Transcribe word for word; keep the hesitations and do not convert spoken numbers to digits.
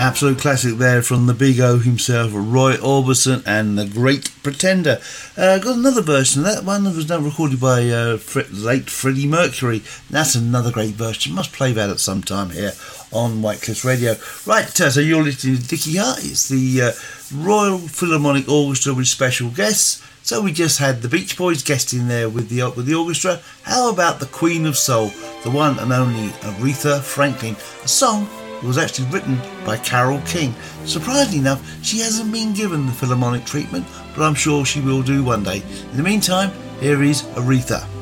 Absolute classic there from the Big O himself, Roy Orbison and The Great Pretender. Uh, got another version of that one that was now recorded by uh, Fre- late Freddie Mercury. That's another great version. Must play that at some time here on White Cliffs Radio. Right, uh, so you're listening to Dickie Hart. It's the uh, Royal Philharmonic Orchestra with special guests. So we just had the Beach Boys guesting there with the with the orchestra. How about the Queen of Soul, the one and only Aretha Franklin? A song that was actually written by Carole King. Surprisingly enough, she hasn't been given the Philharmonic treatment, but I'm sure she will do one day. In the meantime, here is Aretha.